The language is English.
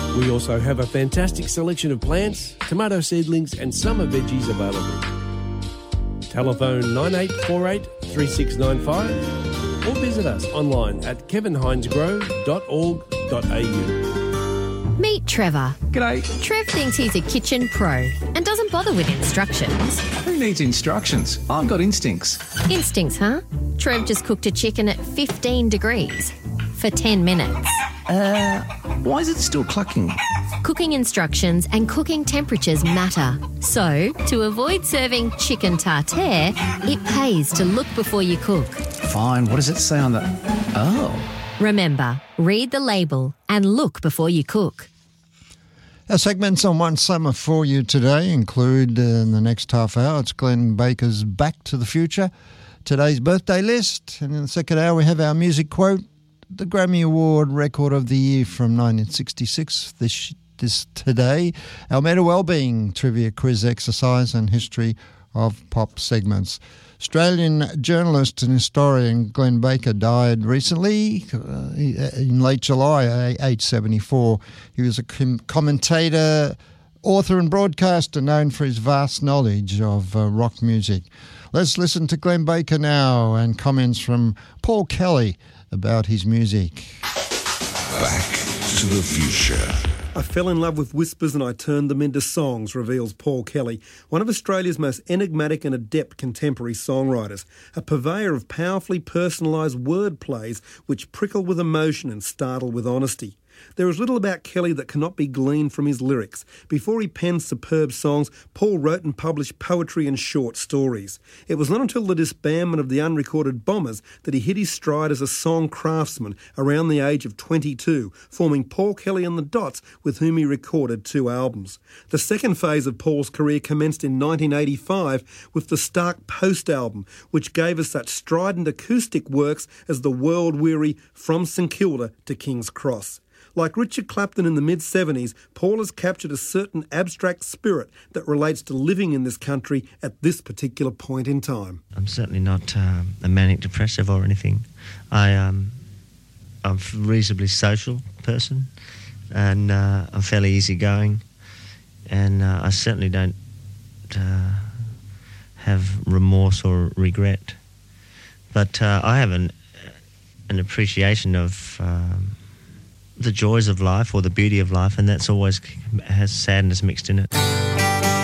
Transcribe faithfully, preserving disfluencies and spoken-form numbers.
We also have a fantastic selection of plants, tomato seedlings and summer veggies available. Telephone nine eight four eight, three six nine five or visit us online at kevin hines grow dot org dot a u. Meet Trevor. G'day. Trev thinks he's a kitchen pro and doesn't bother with instructions. Who needs instructions? I've got instincts. Instincts, huh? Trev just cooked a chicken at fifteen degrees for ten minutes. Uh, why is it still clucking? Cooking instructions and cooking temperatures matter. So, to avoid serving chicken tartare, it pays to look before you cook. Fine, what does it say on the... Oh. Remember, read the label and look before you cook. Our segments on One Summer for you today include, uh, in the next half hour, it's Glenn Baker's Back to the Future, today's birthday list, and in the second hour we have our music quote, the Grammy Award Record of the Year from nineteen sixty-six, this this today, our Meta Wellbeing Trivia Quiz exercise and history of pop segments. Australian journalist and historian Glenn Baker died recently, uh, in late July, age seventy-four. He was a com- commentator, author and broadcaster known for his vast knowledge of uh, rock music. Let's listen to Glenn Baker now and comments from Paul Kelly about his music. Back to the Future. I fell in love with whispers and I turned them into songs, reveals Paul Kelly, one of Australia's most enigmatic and adept contemporary songwriters, a purveyor of powerfully personalised word plays which prickle with emotion and startle with honesty. There is little about Kelly that cannot be gleaned from his lyrics. Before he penned superb songs, Paul wrote and published poetry and short stories. It was not until the disbandment of the Unrecorded Bombers that he hit his stride as a song craftsman around the age of twenty-two, forming Paul Kelly and the Dots, with whom he recorded two albums. The second phase of Paul's career commenced in nineteen eighty-five with the Stark Post album, which gave us such strident acoustic works as the world-weary From St Kilda to King's Cross. Like Richard Clapton in the mid-seventies, Paul has captured a certain abstract spirit that relates to living in this country at this particular point in time. I'm certainly not uh, a manic depressive or anything. I, um, I'm a reasonably social person and uh, I'm fairly easygoing, and uh, I certainly don't uh, have remorse or regret. But uh, I have an, an appreciation of... Um, the joys of life or the beauty of life, and that's always has sadness mixed in it.